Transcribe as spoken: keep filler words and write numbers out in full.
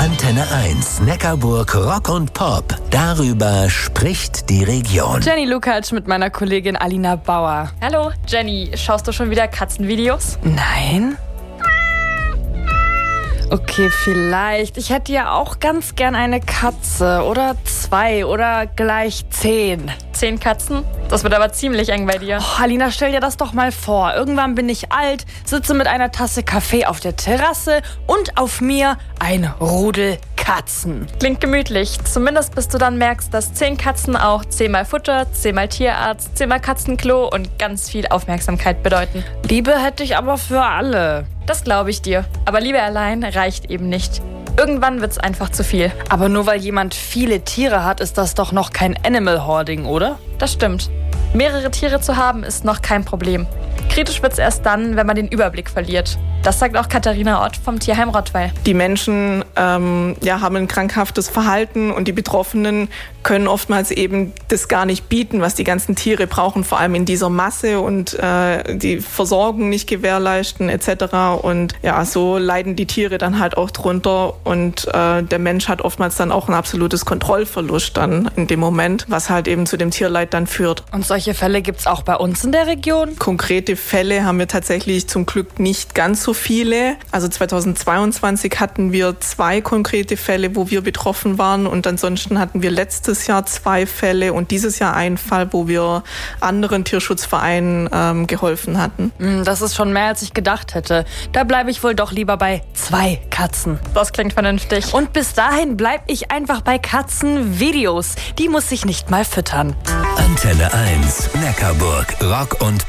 Antenne eins, Neckarburg Rock und Pop. Darüber spricht die Region. Jenny Lukacs mit meiner Kollegin Alina Bauer. Hallo, Jenny. Schaust du schon wieder Katzenvideos? Nein? Okay, vielleicht. Ich hätte ja auch ganz gern eine Katze. Oder zwei. Oder gleich zehn. Zehn Katzen? Das wird aber ziemlich eng bei dir. Oh, Alina, stell dir das doch mal vor. Irgendwann bin ich alt, sitze mit einer Tasse Kaffee auf der Terrasse und auf mir ein Rudel Katzen. Klingt gemütlich. Zumindest bis du dann merkst, dass zehn Katzen auch zehnmal Futter, zehnmal Tierarzt, zehnmal Katzenklo und ganz viel Aufmerksamkeit bedeuten. Liebe hätte ich aber für alle. Das glaube ich dir. Aber Liebe allein reicht eben nicht. Irgendwann wird's einfach zu viel. Aber nur weil jemand viele Tiere hat, ist das doch noch kein Animal Hoarding, oder? Das stimmt. Mehrere Tiere zu haben ist noch kein Problem. Kritisch wird's erst dann, wenn man den Überblick verliert. Das sagt auch Katharina Ott vom Tierheim Rottweil. Die Menschen ähm, ja, haben ein krankhaftes Verhalten und die Betroffenen können oftmals eben das gar nicht bieten, was die ganzen Tiere brauchen, vor allem in dieser Masse und äh, die Versorgung nicht gewährleisten et cetera. Und ja, so leiden die Tiere dann halt auch drunter und äh, der Mensch hat oftmals dann auch ein absolutes Kontrollverlust dann in dem Moment, was halt eben zu dem Tierleid dann führt. Und solche Fälle gibt's auch bei uns in der Region? Konkrete Fälle haben wir tatsächlich zum Glück nicht ganz so viele. Also zweitausendzweiundzwanzig hatten wir zwei konkrete Fälle, wo wir betroffen waren und ansonsten hatten wir letztes Jahr zwei Fälle und dieses Jahr einen Fall, wo wir anderen Tierschutzvereinen ähm, geholfen hatten. Das ist schon mehr, als ich gedacht hätte. Da bleibe ich wohl doch lieber bei zwei Katzen. Das klingt vernünftig. Und bis dahin bleibe ich einfach bei Katzenvideos. Die muss ich nicht mal füttern. Antenne eins, Neckarburg Rock und